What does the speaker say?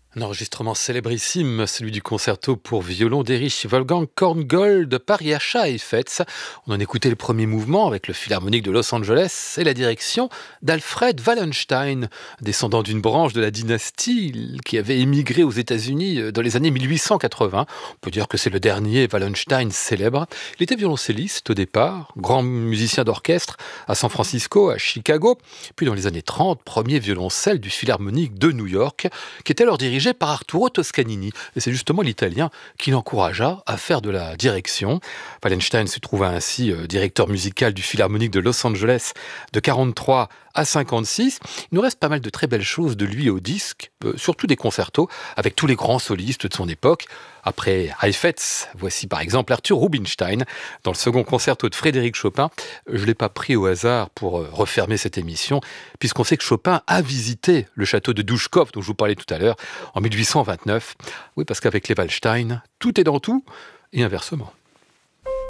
Un enregistrement célébrissime, celui du concerto pour violon d'Erich Wolfgang Korngold par Jascha Heifetz. On en écoutait le premier mouvement avec le Philharmonique de Los Angeles et la direction d'Alfred Wallenstein, descendant d'une branche de la dynastie qui avait émigré aux États-Unis dans les années 1880. On peut dire que c'est le dernier Wallenstein célèbre. Il était violoncelliste au départ, grand musicien d'orchestre à San Francisco, à Chicago, puis dans les années 30, premier violoncelle du Philharmonique de New York, qui était alors dirigé par Arturo Toscanini. Et c'est justement l'Italien qui l'encouragea à faire de la direction. Wallenstein se trouva ainsi directeur musical du Philharmonique de Los Angeles de 43 à 56. Il nous reste pas mal de très belles choses de lui au disque, surtout des concertos avec tous les grands solistes de son époque. Après Heifetz, voici par exemple Arthur Rubinstein dans le second concerto de Frédéric Chopin. Je ne l'ai pas pris au hasard pour refermer cette émission, puisqu'on sait que Chopin a visité le château de Douchkov, dont je vous parlais tout à l'heure, en 1829. Oui, parce qu'avec les Wallstein, tout est dans tout, et inversement.